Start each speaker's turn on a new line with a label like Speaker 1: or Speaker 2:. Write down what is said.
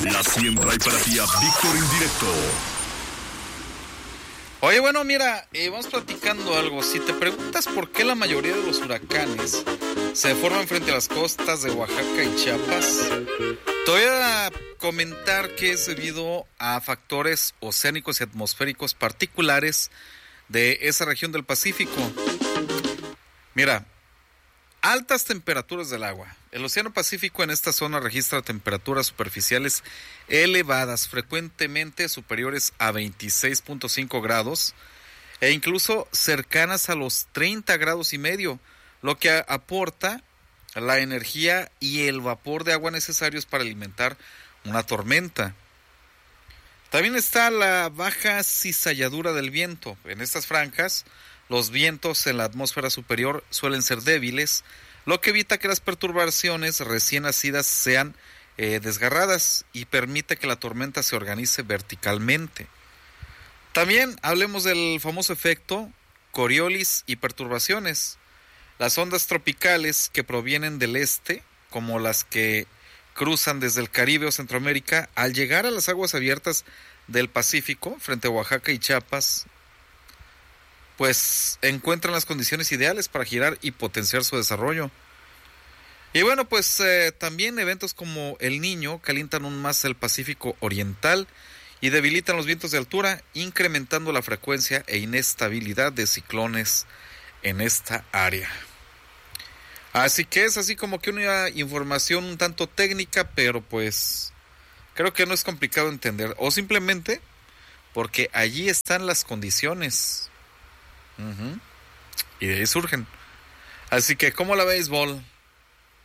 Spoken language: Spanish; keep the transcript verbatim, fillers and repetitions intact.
Speaker 1: La siembra hay para ti a Víctor Indirecto.
Speaker 2: Oye, bueno, mira, eh, vamos platicando algo. Si te preguntas por qué la mayoría de los huracanes se forman frente a las costas de Oaxaca y Chiapas, te voy a comentar que es debido a factores oceánicos y atmosféricos particulares de esa región del Pacífico. Mira, altas temperaturas del agua. El Océano Pacífico en esta zona registra temperaturas superficiales elevadas, frecuentemente superiores a veintiséis punto cinco grados e incluso cercanas a los treinta grados y medio, lo que aporta la energía y el vapor de agua necesarios para alimentar una tormenta. También está la baja cizalladura del viento. En estas franjas, los vientos en la atmósfera superior suelen ser débiles, lo que evita que las perturbaciones recién nacidas sean eh, desgarradas y permite que la tormenta se organice verticalmente. También hablemos del famoso efecto Coriolis y perturbaciones. Las ondas tropicales que provienen del este, como las que cruzan desde el Caribe o Centroamérica, al llegar a las aguas abiertas del Pacífico, frente a Oaxaca y Chiapas, pues encuentran las condiciones ideales para girar y potenciar su desarrollo. Y bueno, pues eh, también eventos como el Niño calientan aún más el Pacífico Oriental y debilitan los vientos de altura, incrementando la frecuencia e inestabilidad de ciclones en esta área. Así que es así como que una información un tanto técnica, pero pues creo que no es complicado entender, o simplemente porque allí están las condiciones. Uh-huh. Y de ahí surgen. Así que, ¿cómo la veis, Bol?